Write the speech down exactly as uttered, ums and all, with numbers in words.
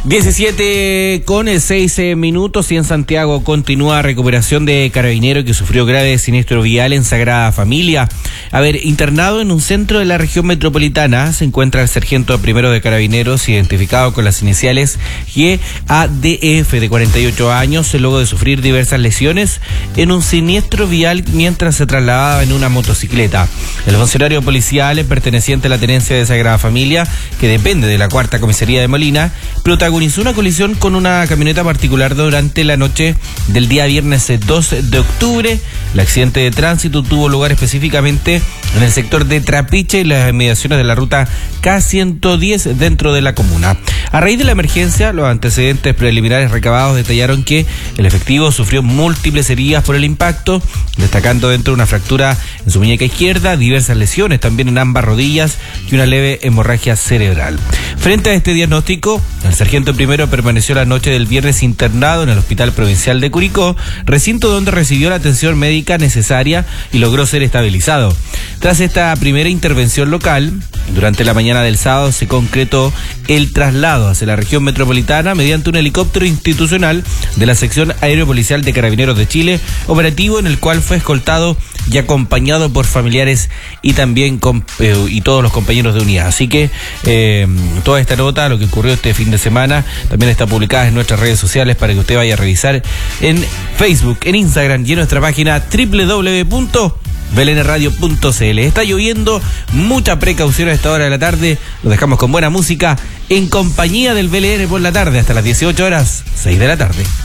diecisiete con seis minutos y en Santiago continúa recuperación de carabinero que sufrió grave siniestro vial en Sagrada Familia. A ver, internado en un centro de la región metropolitana se encuentra el sargento primero de carabineros identificado con las iniciales G A D F de cuarenta y ocho años luego de sufrir diversas lesiones en un siniestro vial mientras se trasladaba en una motocicleta. El funcionario policial perteneciente a la tenencia de Sagrada Familia, que depende de la cuarta comisaría de Molina, protagonizó una colisión con una camioneta particular durante la noche del día viernes dos de octubre. El accidente de tránsito tuvo lugar específicamente en el sector de Trapiche y las inmediaciones de la ruta K ciento diez dentro de la comuna. A raíz de la emergencia, los antecedentes preliminares recabados detallaron que el efectivo sufrió múltiples heridas por el impacto, destacando dentro de una fractura en su muñeca izquierda, diversas lesiones también en ambas rodillas y una leve hemorragia cerebral. Frente a este diagnóstico, el sargento primero permaneció la noche del viernes internado en el Hospital Provincial de Curicó, recinto donde recibió la atención médica necesaria y logró ser estabilizado. Tras esta primera intervención local, durante la mañana del sábado se concretó el traslado hacia la región metropolitana mediante un helicóptero institucional de la sección aeropolicial de Carabineros de Chile, operativo en el cual fue escoltado y acompañado por familiares y también con, eh, y todos los compañeros de unidad. Así que eh, toda esta nota, lo que ocurrió este fin de semana, también está publicada en nuestras redes sociales para que usted vaya a revisar en Facebook, en Instagram y en nuestra página doble u doble u doble u punto b l n radio punto c l. Está lloviendo, mucha precaución a esta hora de la tarde. Los dejamos con buena música en compañía del B L N por la tarde hasta las dieciocho horas, seis de la tarde.